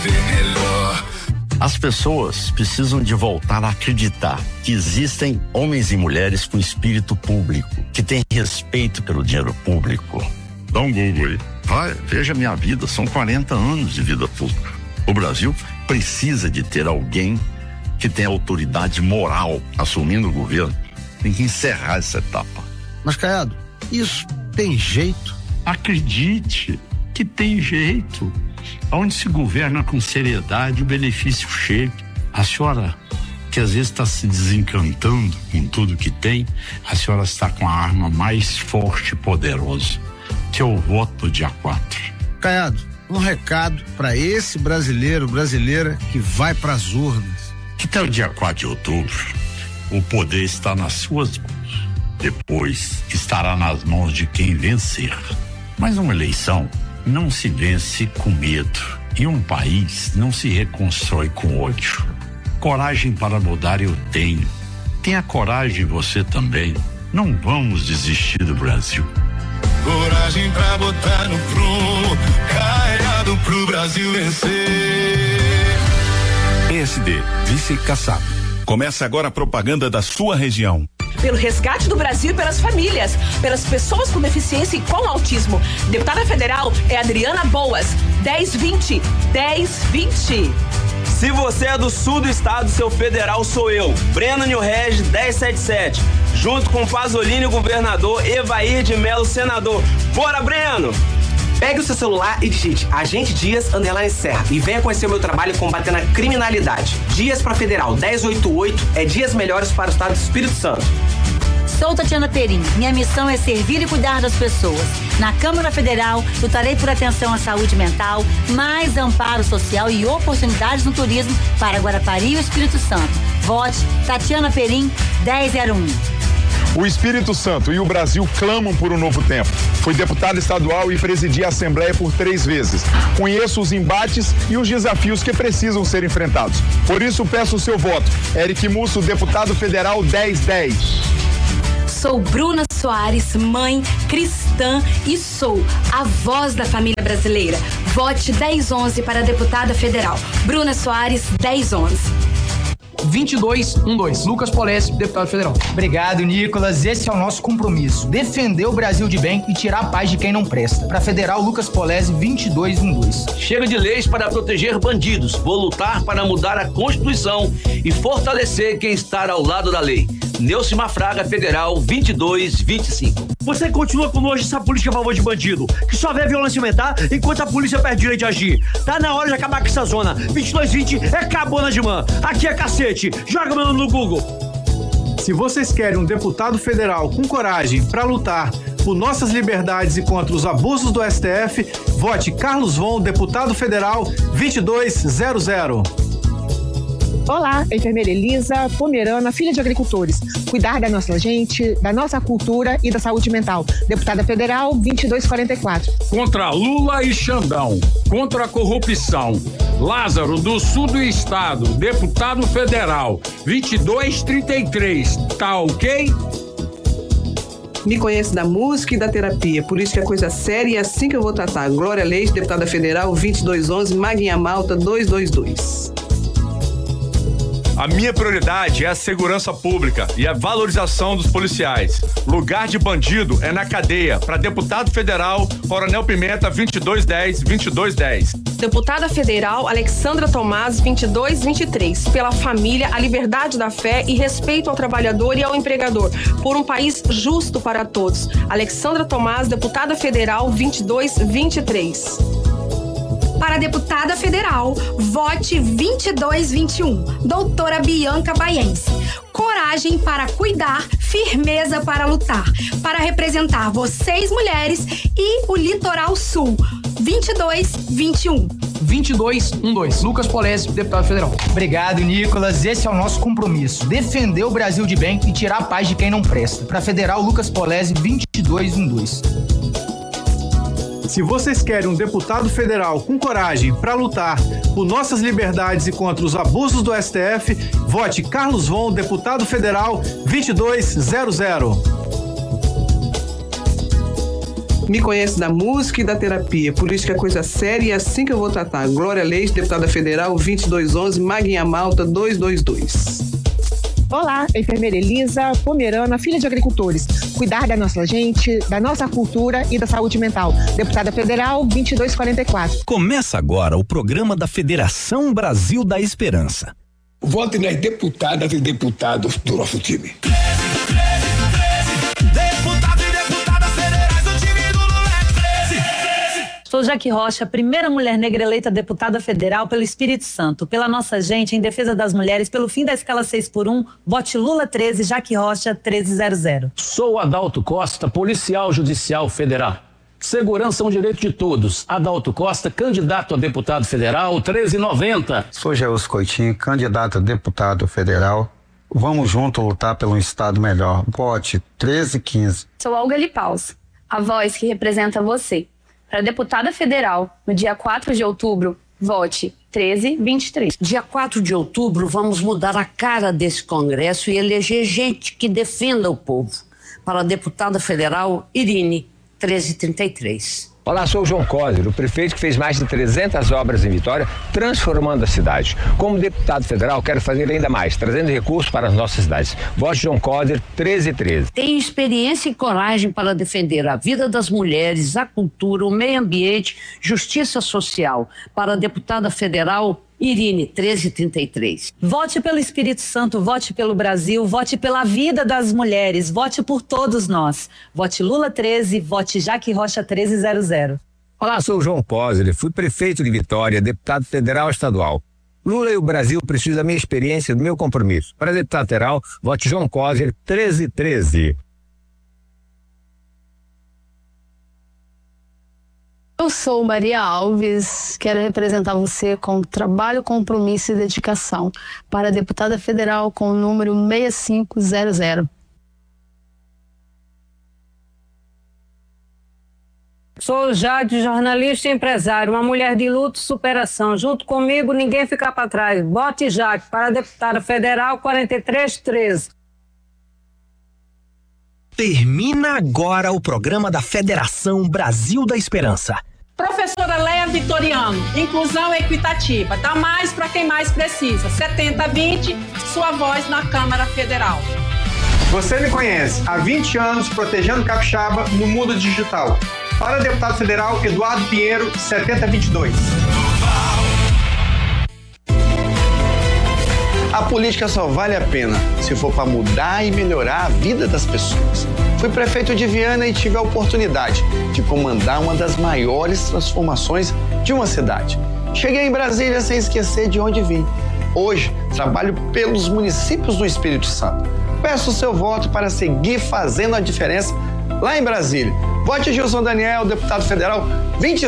viver melhor. As pessoas precisam de voltar a acreditar que existem homens e mulheres com espírito público, que têm respeito pelo dinheiro público. Dá um Google aí. Vai, veja minha vida, são 40 anos de vida pública. O Brasil precisa de ter alguém que tenha autoridade moral assumindo o governo. Tem que encerrar essa etapa. Mas, Caiado, isso tem jeito? Acredite que tem jeito. Onde se governa com seriedade, o benefício chega. A senhora, que às vezes está se desencantando com tudo que tem, a senhora está com a arma mais forte e poderosa, que é o voto do dia 4. Caiado, um recado para esse brasileira que vai para as urnas. Até o dia 4 de outubro, o poder está nas suas mãos. Depois estará nas mãos de quem vencer. Mas uma eleição não se vence com medo, e um país não se reconstrói com ódio. Coragem para mudar eu tenho. Tenha coragem você também. Não vamos desistir do Brasil. Coragem pra botar no prumo, Caiado pro Brasil vencer. PSD, Vice Kassab. Começa agora a propaganda da sua região. Pelo resgate do Brasil e pelas famílias, pelas pessoas com deficiência e com autismo. Deputada federal é Adriana Boas, 1020. Se você é do sul do estado, seu federal sou eu, Breno Nilreg, 1077. Junto com Pasolini, governador, Evair de Melo, senador. Bora, Breno! Pegue o seu celular e digite Agente Dias _Serra e venha conhecer o meu trabalho combatendo a criminalidade. Dias para Federal 1088 é dias melhores para o estado do Espírito Santo. Sou Tatiana Perim. Minha missão é servir e cuidar das pessoas. Na Câmara Federal, lutarei por atenção à saúde mental, mais amparo social e oportunidades no turismo para Guarapari e o Espírito Santo. Vote Tatiana Perim, 1001. O Espírito Santo e o Brasil clamam por um novo tempo. Fui deputado estadual e presidi a Assembleia por 3 vezes. Conheço os embates e os desafios que precisam ser enfrentados. Por isso, peço o seu voto. Eric Musso, deputado federal 1010. Sou Bruna Soares, mãe cristã e sou a voz da família brasileira. Vote 1011 para deputada federal. Bruna Soares, 1011. 2212, Lucas Polesse, deputado federal. Obrigado, Nicolas. Esse é o nosso compromisso. Defender o Brasil de bem e tirar a paz de quem não presta. Para federal, Lucas Polesse, 2212. Chega de leis para proteger bandidos. Vou lutar para mudar a Constituição e fortalecer quem está ao lado da lei. Neucimar Fraga, federal, 2225. Você continua com nojo dessa política a favor de bandido, que só vê violência aumentar enquanto a polícia perde direito de agir. Tá na hora de acabar com essa zona. 2220 é cabona de man. Aqui é cacete. Joga meu nome no Google. Se vocês querem um deputado federal com coragem para lutar por nossas liberdades e contra os abusos do STF, vote Carlos Von, deputado federal, 2200. Olá, enfermeira Elisa, pomerana, filha de agricultores. Cuidar da nossa gente, da nossa cultura e da saúde mental. Deputada federal, 2244. Contra Lula e Xandão. Contra a corrupção. Lázaro, do sul do estado, deputado federal, 2233. Tá ok? Me conheço da música e da terapia, por isso que é coisa séria e é assim que eu vou tratar. Glória Leite, deputada federal, 2211, Maguinha Malta, 222. A minha prioridade é a segurança pública e a valorização dos policiais. Lugar de bandido é na cadeia. Para deputado federal, Coronel Pimenta, 2210. Deputada federal Alexandra Tomás, 2223. Pela família, a liberdade da fé e respeito ao trabalhador e ao empregador. Por um país justo para todos. Alexandra Tomás, deputada federal, 2223. Para deputada federal, vote 2221, doutora Bianca Baiense. Coragem para cuidar, firmeza para lutar, para representar vocês mulheres e o litoral sul. 2221. 2212, Lucas Polesse, deputado federal. Obrigado, Nicolas. Esse é o nosso compromisso. Defender o Brasil de bem e tirar a paz de quem não presta. Para federal, Lucas Polesse, 2212. Se vocês querem um deputado federal com coragem para lutar por nossas liberdades e contra os abusos do STF, vote Carlos Von, deputado federal, 2200. Me conhece da música e da terapia, por isso que é coisa séria e é assim que eu vou tratar. Glória Leite, deputada federal, 2211, Maguinha Malta, 222. Olá, enfermeira Elisa, Pomerana, filha de agricultores. Cuidar da nossa gente, da nossa cultura e da saúde mental. Deputada federal, 2244. Começa agora o programa da Federação Brasil da Esperança. Vote nas deputadas e deputados do nosso time. Sou Jaque Rocha, primeira mulher negra eleita deputada federal pelo Espírito Santo. Pela nossa gente, em defesa das mulheres, pelo fim da escala 6x1, vote Lula 13, Jaque Rocha 1300. Sou Adalto Costa, policial judicial federal. Segurança é um direito de todos. Adalto Costa, candidato a deputado federal, 1390. Sou Geus Coitinho, candidato a deputado federal. Vamos juntos lutar pelo estado melhor. Vote 1315. Sou Olga Lipaus, a voz que representa você. Para deputada federal, no dia 4 de outubro, vote 1323. Dia 4 de outubro, vamos mudar a cara desse Congresso e eleger gente que defenda o povo. Para a deputada federal, Irine, 1333. Olá, sou o João Coser, o prefeito que fez mais de 300 obras em Vitória, transformando a cidade. Como deputado federal, quero fazer ainda mais, trazendo recursos para as nossas cidades. Vote João Coser, 1313. Tem experiência e coragem para defender a vida das mulheres, a cultura, o meio ambiente, justiça social. Para a deputada federal, Irine, 1333. Vote pelo Espírito Santo, vote pelo Brasil, vote pela vida das mulheres, vote por todos nós. Vote Lula 13, vote Jaque Rocha 1300. Olá, sou o João Coser, fui prefeito de Vitória, deputado federal estadual. Lula e o Brasil precisam da minha experiência e do meu compromisso. Para deputado federal, vote João Coser, 1313. Eu sou Maria Alves, quero representar você com trabalho, compromisso e dedicação para a deputada federal com o número 6500. Sou Jade, jornalista e empresário, uma mulher de luta e superação. Junto comigo, ninguém fica para trás. Bote Jade para a deputada federal 4313. Termina agora o programa da Federação Brasil da Esperança. Professora Leia Vitoriano, inclusão equitativa, dá mais para quem mais precisa. 70-20, sua voz na Câmara Federal. Você me conhece há 20 anos protegendo capixaba no mundo digital. Para o deputado federal Eduardo Pinheiro, 7022. A política só vale a pena se for para mudar e melhorar a vida das pessoas. Fui prefeito de Viana e tive a oportunidade de comandar uma das maiores transformações de uma cidade. Cheguei em Brasília sem esquecer de onde vim. Hoje, trabalho pelos municípios do Espírito Santo. Peço o seu voto para seguir fazendo a diferença lá em Brasília. Vote Gilson Daniel, deputado federal, 2000.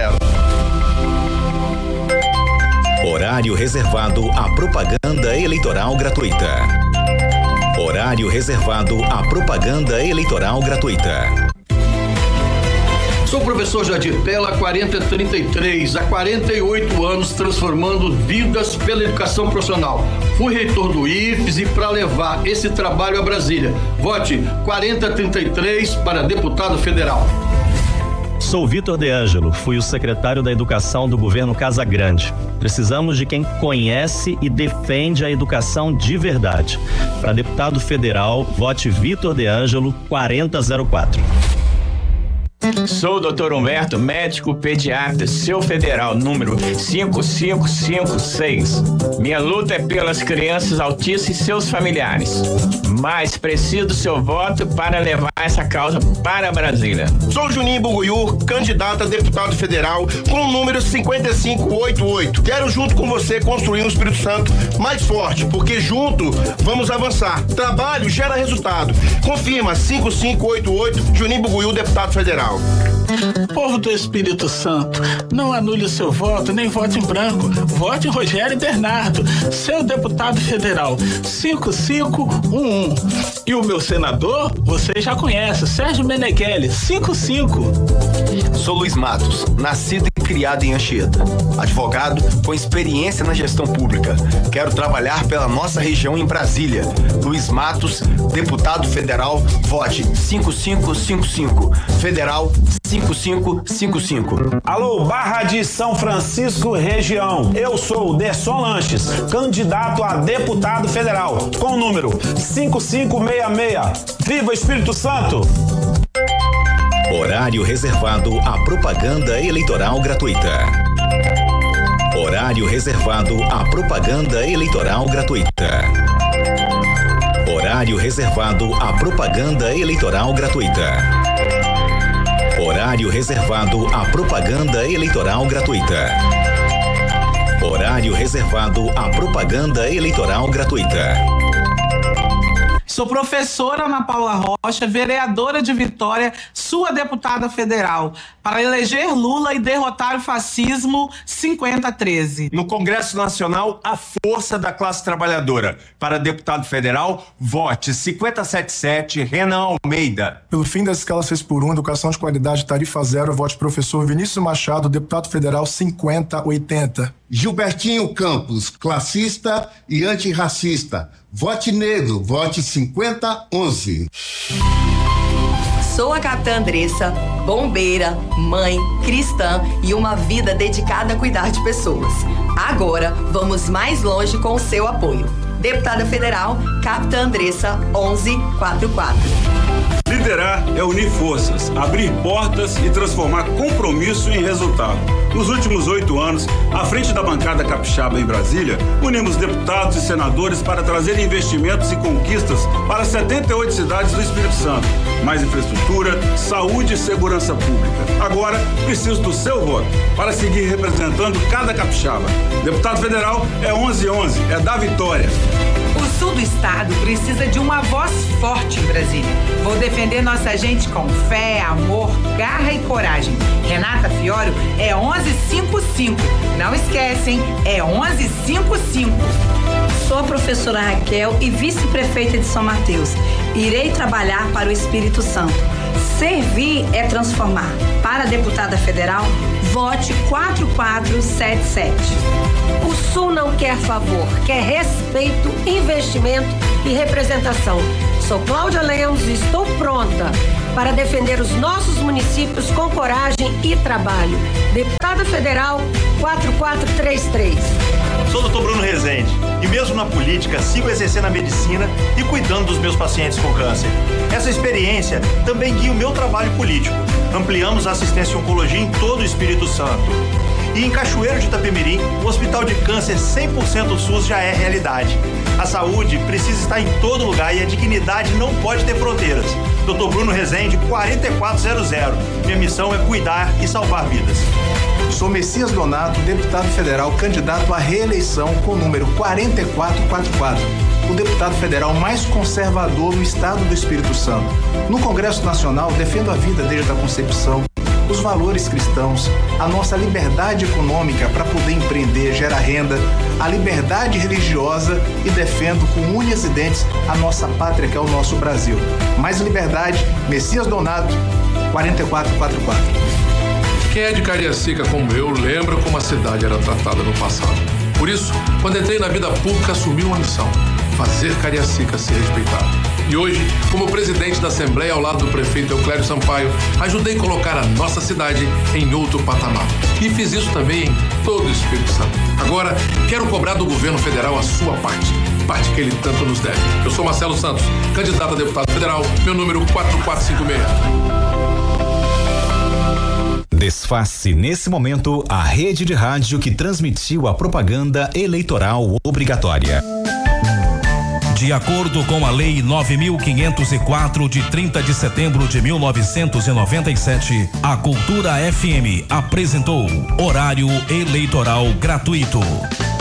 Horário reservado à propaganda eleitoral gratuita. Horário reservado à propaganda eleitoral gratuita. Sou o professor Jadir Pella, 4033, há 48 anos transformando vidas pela educação profissional. Fui reitor do IFES e para levar esse trabalho a Brasília. Vote 4033 para deputado federal. Sou Vitor De Ângelo, fui o secretário da Educação do governo Casagrande. Precisamos de quem conhece e defende a educação de verdade. Para deputado federal, vote Vitor De Ângelo, 4004. Sou o Dr. Humberto, médico pediatra, seu federal, número 5556. Minha luta é pelas crianças autistas e seus familiares. Mas preciso do seu voto para levar essa causa para Brasília. Sou Juninho Buguiú, candidato a deputado federal com o número 5588. Quero junto com você construir um Espírito Santo mais forte, porque junto vamos avançar. Trabalho gera resultado. Confirma 5588, Juninho Buguiú, deputado federal. Povo do Espírito Santo, não anule o seu voto, nem vote em branco. Vote em Rogério Bernardo, seu deputado federal, 5511. E o meu senador, você já conhece, Sérgio Meneghelli, 55. Sou Luiz Matos, nascido e criado em Anchieta. Advogado com experiência na gestão pública. Quero trabalhar pela nossa região em Brasília. Luiz Matos, deputado federal, vote 5555. Federal 5555. Alô, Barra de São Francisco, região. Eu sou o Derson Lanches, candidato a deputado federal, com o número 5566. Viva o Espírito Santo! Horário reservado à propaganda eleitoral gratuita. Horário reservado à propaganda eleitoral gratuita. Horário reservado à propaganda eleitoral gratuita. Horário reservado à propaganda eleitoral gratuita. Horário reservado à propaganda eleitoral gratuita. Sou professora Ana Paula Rocha, vereadora de Vitória, sua deputada federal, para eleger Lula e derrotar o fascismo 5013. No Congresso Nacional, a força da classe trabalhadora. Para deputado federal, vote 577 Renan Almeida. Pelo fim das escalas 6x1, educação de qualidade, tarifa zero, vote professor Vinícius Machado, deputado federal 5080. Gilbertinho Campos, classista e antirracista. Vote negro, vote 5011. Sou a capitã Andressa, bombeira, mãe, cristã e uma vida dedicada a cuidar de pessoas. Agora, vamos mais longe com o seu apoio. Deputada Federal, Capitã Andressa, 1144. Liderar é unir forças, abrir portas e transformar compromisso em resultado. Nos últimos 8 anos, à frente da bancada capixaba em Brasília, unimos deputados e senadores para trazer investimentos e conquistas para 78 cidades do Espírito Santo. Mais infraestrutura, saúde e segurança pública. Agora, preciso do seu voto para seguir representando cada capixaba. Deputado federal é 1111, é da vitória. O sul do estado precisa de uma voz forte em Brasília. Vou defender nossa gente com fé, amor, garra e coragem. Renata Fiório é 1155. Não esquecem, é 1155. Sou a professora Raquel e vice-prefeita de São Mateus. Irei trabalhar para o Espírito Santo. Servir é transformar. Para a deputada federal, vote 4477. O Sul não quer favor, quer respeito, investimento e representação. Sou Cláudia Lemos e estou pronta para defender os nossos municípios com coragem e trabalho. Deputada Federal 4433. Sou o Dr. Bruno Rezende e mesmo na política sigo exercendo a medicina e cuidando dos meus pacientes com câncer. Essa experiência também guia o meu trabalho político. Ampliamos a assistência em oncologia em todo o Espírito Santo. E em Cachoeiro de Itapemirim, o Hospital de Câncer 100% SUS já é realidade. A saúde precisa estar em todo lugar e a dignidade não pode ter fronteiras. Dr. Bruno Rezende, 4400. Minha missão é cuidar e salvar vidas. Sou Messias Donato, deputado federal, candidato à reeleição com o número 4444. O deputado federal mais conservador do estado do Espírito Santo. No Congresso Nacional, defendo a vida desde a concepção, os valores cristãos, a nossa liberdade econômica para poder empreender, gerar renda, a liberdade religiosa e defendo com unhas e dentes a nossa pátria, que é o nosso Brasil. Mais liberdade, Messias Donato, 4444. Quem é de Cariacica como eu lembra como a cidade era tratada no passado. Por isso, quando entrei na vida pública, assumi uma missão: fazer Cariacica ser respeitada. E hoje, como presidente da Assembleia ao lado do prefeito Euclério Sampaio, ajudei a colocar a nossa cidade em outro patamar. E fiz isso também em todo o Espírito Santo. Agora, quero cobrar do governo federal a sua parte que ele tanto nos deve. Eu sou Marcelo Santos, candidato a deputado federal, meu número 4456. Desface nesse momento a rede de rádio que transmitiu a propaganda eleitoral obrigatória. De acordo com a Lei 9.504 de 30 de setembro de 1997, a Cultura FM apresentou Horário Eleitoral Gratuito.